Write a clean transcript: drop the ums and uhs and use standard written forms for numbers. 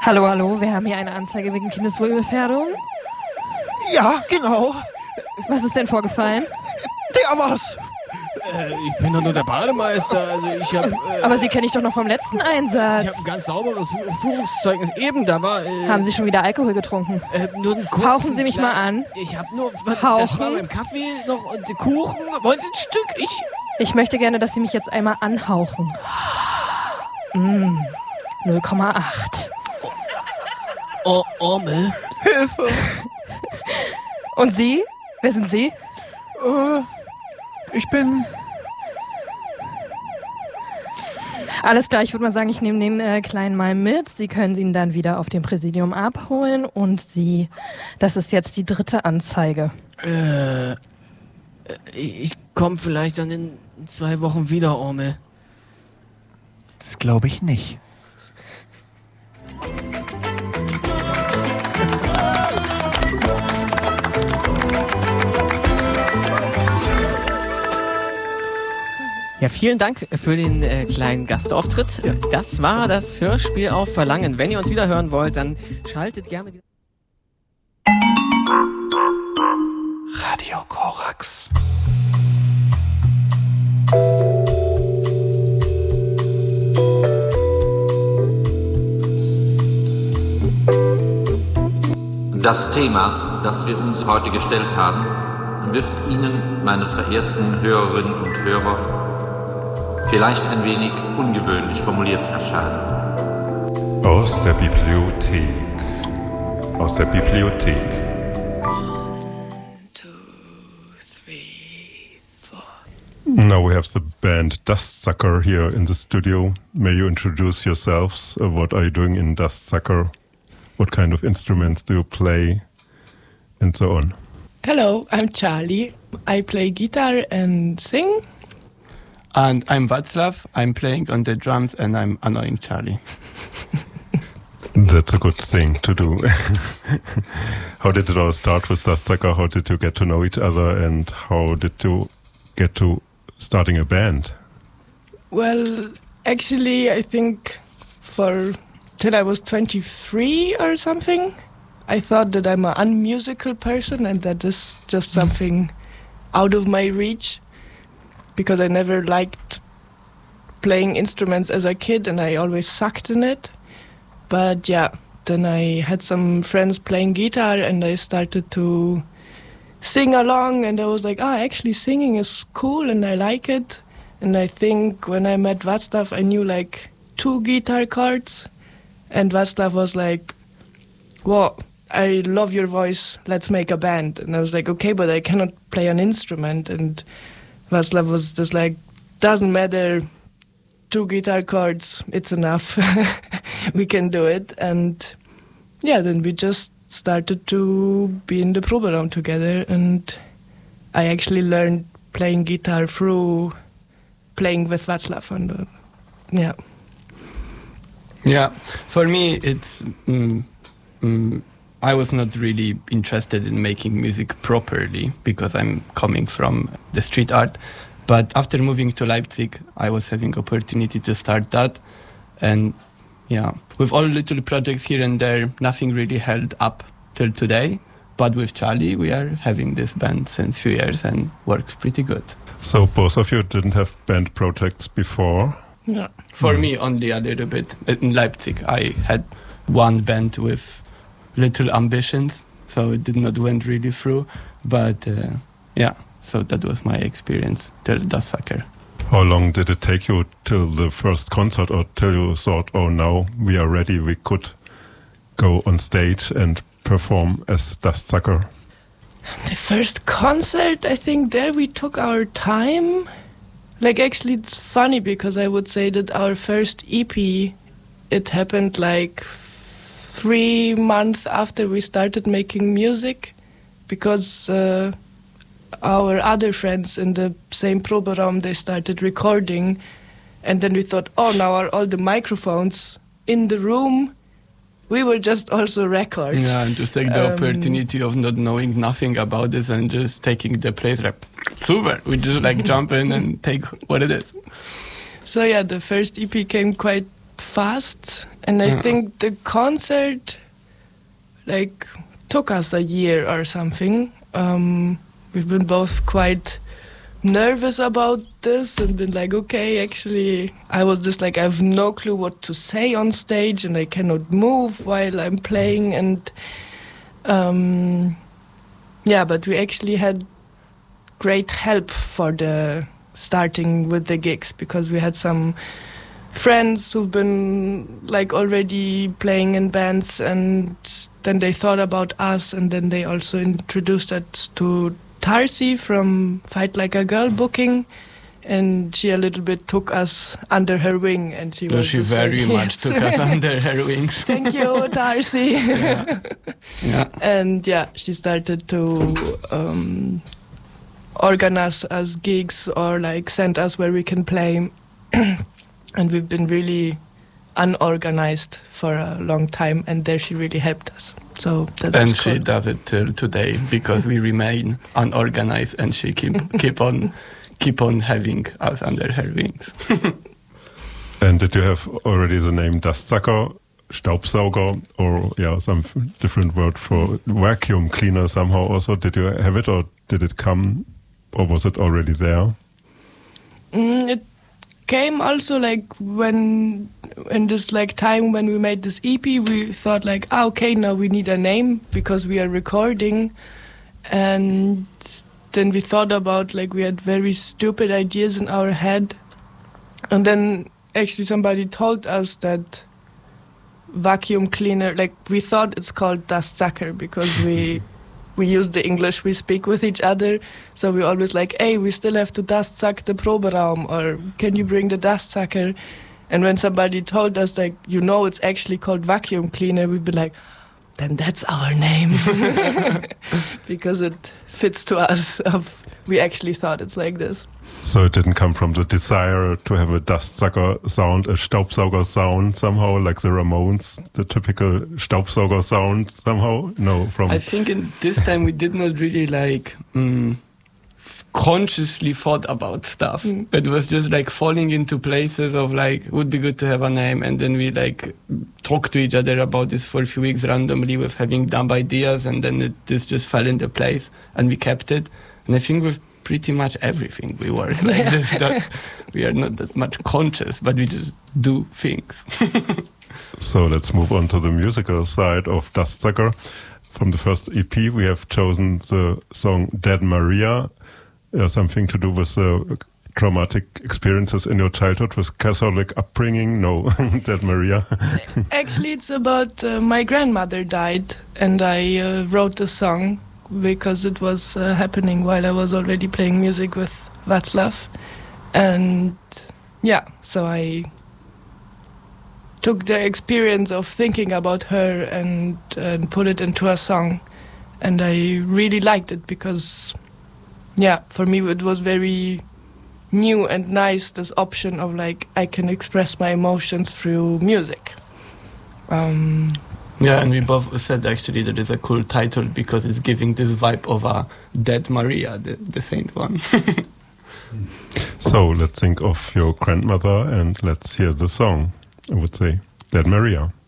Hallo, hallo, wir haben hier eine Anzeige wegen Kindeswohlgefährdung. Ja, genau. Was ist denn vorgefallen? Der war's. Ich bin doch nur der Bademeister, also ich habe... Aber Sie kenne ich doch noch vom letzten Einsatz. Ich habe ein ganz sauberes Führungszeugnis. Eben, da war... Haben Sie schon wieder Alkohol getrunken? Nur einen kurzen Hauchen Sie mich mal an. Ich habe nur... Hauchen? Das war beim Kaffee noch und Kuchen. Wollen Sie ein Stück? Ich möchte gerne, dass Sie mich jetzt einmal anhauchen. 0,8. Oh, Ormel. Hilfe. Und Sie? Wer sind Sie? Ich bin... Alles klar, ich würde mal sagen, ich nehme den Kleinen mal mit. Sie können ihn dann wieder auf dem Präsidium abholen. Und Sie, das ist jetzt die 3. Anzeige. Ich komme vielleicht dann in 2 Wochen wieder, Ormel. Das glaube ich nicht. Ja, vielen Dank für den kleinen Gastauftritt. Ja. Das war das Hörspiel auf Verlangen. Wenn ihr uns wieder hören wollt, dann schaltet gerne wieder. Radio Korax. Das Thema, das wir uns heute gestellt haben, wird Ihnen, meine verehrten Hörerinnen und Hörer, vielleicht ein wenig ungewöhnlich formuliert erscheinen. Aus der Bibliothek. Aus der Bibliothek. 1, 2, 3, 4. Now we have the band Dustsucker here in the studio. May you introduce yourselves? What are you doing in Dustsucker? What kind of instruments do you play? And so on. Hello, I'm Charlie. I play guitar and sing. And I'm Václav. I'm playing on the drums and I'm annoying Charlie. That's a good thing to do. How did it all start with Dustsucker? How did you get to know each other and how did you get to starting a band? Well, actually, I think till I was 23 or something, I thought that I'm an unmusical person and that is just something out of my reach, because I never liked playing instruments as a kid and I always sucked in it. But yeah, then I had some friends playing guitar and I started to sing along and I was like, actually singing is cool and I like it. And I think when I met Václav, I knew like 2 guitar chords and Václav was like, "Whoa, I love your voice, let's make a band." And I was like, okay, but I cannot play an instrument. And Václav was just like, doesn't matter, 2 guitar chords, it's enough. We can do it. And yeah, then we just started to be in the Proberaum together. And I actually learned playing guitar through playing with Václav. And yeah. Yeah, for me it's... I was not really interested in making music properly because I'm coming from the street art. But after moving to Leipzig, I was having opportunity to start that. And yeah, with all little projects here and there, nothing really held up till today. But with Charlie, we are having this band since few years and works pretty good. So both of you didn't have band projects before? Yeah. For me, only a little bit. In Leipzig, I had one band with little ambitions, so it did not went really through. But yeah, so that was my experience till Dustsucker. How long did it take you till the first concert or till you thought, oh, now we are ready, we could go on stage and perform as Dustsucker? The first concert, I think there we took our time. Like actually it's funny because I would say that our first EP, it happened like 3 months after we started making music, because our other friends in the same Proberaum, they started recording, and then we thought, now are all the microphones in the room, we will just also record. Yeah, and just take the opportunity of not knowing nothing about this and just taking the place like, super, we just like jump in and take what it is. So yeah, the first EP came quite fast, and I think the concert like took us a year or something. We've been both quite nervous about this and been like, okay, actually, I was just like, I have no clue what to say on stage and I cannot move while I'm playing. And but we actually had great help for the starting with the gigs, because we had some friends who've been like already playing in bands, and then they thought about us, and then they also introduced us to Tarsi from Fight Like a Girl booking, and she a little bit took us under her wing, and she was she very much took us under her wings. Thank you, Tarsi. Yeah. And she started to organize us gigs or like send us where we can play, and we've been really unorganized for a long time, and there she really helped us. So that and was cool. She does it till today, because we remain unorganized, and she keep on having us under her wings. And did you have already the name Dustsucker, Staubsauger, or some different word for vacuum cleaner somehow also? Did you have it, or did it come, or was it already there? It came also like when in this like time when we made this EP, we thought like, okay, now we need a name because we are recording, and then we thought about like we had very stupid ideas in our head, and then actually somebody told us that vacuum cleaner, like we thought it's called Dustsucker because we use the English we speak with each other, so we always like, hey, we still have to dust suck the Proberaum, or can you bring the Dustsucker? And when somebody told us like, it's actually called vacuum cleaner, we've been like, then that's our name. Because it fits to us. We actually thought it's like this. So it didn't come from the desire to have a Dustsucker sound, a Staubsauger sound somehow, like the Ramones, the typical Staubsauger sound somehow? No, I think in this time we did not really like consciously thought about stuff. It was just like falling into places of like, would be good to have a name, and then we like talked to each other about this for a few weeks randomly with having dumb ideas, and then this just fell into place and we kept it. And I think with pretty much everything we work like this, that we are not that much conscious, but we just do things. So let's move on to the musical side of Dustsucker. From the first EP, we have chosen the song Dead Maria, something to do with traumatic experiences in your childhood with Catholic upbringing. No, Dead Maria. Actually, it's about my grandmother died, and I wrote the song because it was happening while I was already playing music with Václav. And so I took the experience of thinking about her and put it into a song. And I really liked it because, for me it was very new and nice, this option of like, I can express my emotions through music. And we both said actually that it's a cool title because it's giving this vibe of a Dead Maria, the saint one. So let's think of your grandmother and let's hear the song, I would say, Dead Maria.